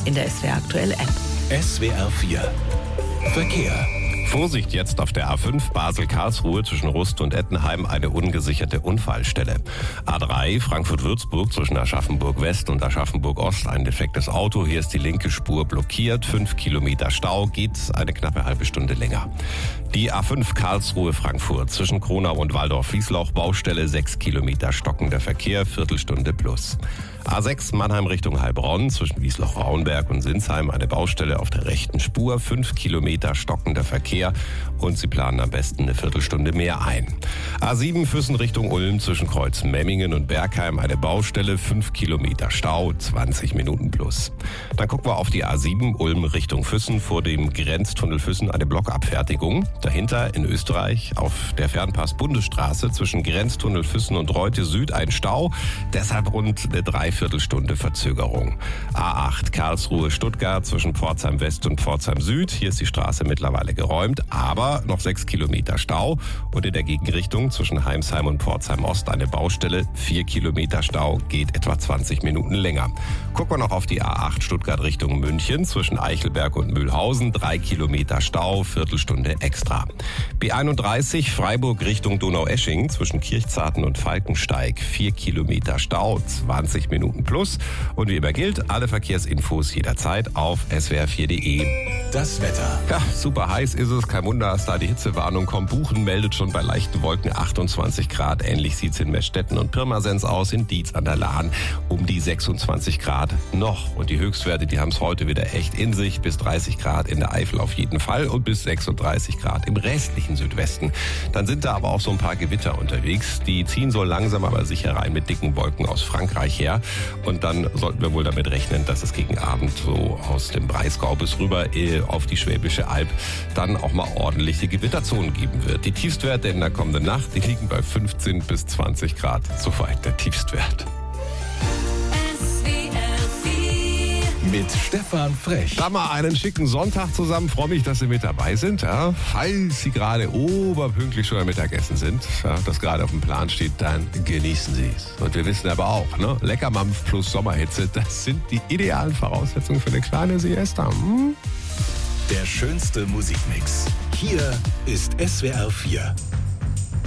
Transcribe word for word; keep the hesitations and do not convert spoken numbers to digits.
in der S W R Aktuell App. S W R vier Verkehr. Vorsicht jetzt auf der A fünf Basel-Karlsruhe zwischen Rust und Ettenheim eine ungesicherte Unfallstelle. A drei Frankfurt-Würzburg zwischen Aschaffenburg-West und Aschaffenburg-Ost ein defektes Auto. Hier ist die linke Spur blockiert. Fünf Kilometer Stau, geht eine knappe halbe Stunde länger. Die A fünf Karlsruhe-Frankfurt zwischen Kronau und Waldorf-Wiesloch Baustelle. Sechs Kilometer stockender Verkehr, Viertelstunde plus. A sechs Mannheim Richtung Heilbronn zwischen Wiesloch-Raunberg und Sinsheim eine Baustelle auf der rechten Spur. Fünf Kilometer stockender Verkehr und Sie planen am besten eine Viertelstunde mehr ein. A sieben Füssen Richtung Ulm zwischen Kreuz Memmingen und Bergheim eine Baustelle. Fünf Kilometer Stau, zwanzig Minuten plus. Dann gucken wir auf die A sieben Ulm Richtung Füssen vor dem Grenztunnel Füssen eine Blockabfertigung. Dahinter in Österreich auf der Fernpass-Bundesstraße zwischen Grenztunnel Füssen und Reute Süd ein Stau. Deshalb rund eine Dreiviertelstunde Verzögerung. A acht Karlsruhe-Stuttgart zwischen Pforzheim West und Pforzheim Süd. Hier ist die Straße mittlerweile geräumt, aber noch sechs Kilometer Stau. Und in der Gegenrichtung zwischen Heimsheim und Pforzheim Ost eine Baustelle. Vier Kilometer Stau, geht etwa zwanzig Minuten länger. Gucken wir noch auf die A acht Stuttgart Richtung München zwischen Eichelberg und Mühlhausen. Drei Kilometer Stau, Viertelstunde extra. B einunddreißig Freiburg Richtung Donaueschingen zwischen Kirchzarten und Falkensteig. Vier Kilometer Stau, zwanzig Minuten plus. Und wie immer gilt, alle Verkehrsinfos jederzeit auf S W R vier Punkt de. Das Wetter. Ja, super heiß ist es. Kein Wunder, dass da die Hitzewarnung kommt. Buchen meldet schon bei leichten Wolken achtundzwanzig Grad. Ähnlich sieht's in Meßstetten und Pirmasens aus. In Dietz an der Lahn um die sechsundzwanzig Grad noch. Und die Höchstwerte, die haben es heute wieder echt in sich. Bis dreißig Grad in der Eifel auf jeden Fall und bis sechsunddreißig Grad im restlichen Südwesten. Dann sind da aber auch so ein paar Gewitter unterwegs. Die ziehen so langsam aber sicher rein mit dicken Wolken aus Frankreich her. Und dann sollten wir wohl damit rechnen, dass es gegen Abend so aus dem Breisgau bis rüber äh, auf die Schwäbische Alb dann auch mal ordentliche Gewitterzonen geben wird. Die Tiefstwerte in der kommenden Nacht, die liegen bei fünfzehn bis zwanzig Grad. Soweit der Tiefstwert. Mit Stefan Frech. Da mal einen schicken Sonntag zusammen. Freue mich, dass Sie mit dabei sind. Ja, falls Sie gerade oberpünktlich schon am Mittagessen sind, ja, das gerade auf dem Plan steht, dann genießen Sie es. Und wir wissen aber auch, ne, Leckermampf plus Sommerhitze, das sind die idealen Voraussetzungen für eine kleine Siesta. Hm? Der schönste Musikmix. Hier ist S W R vier.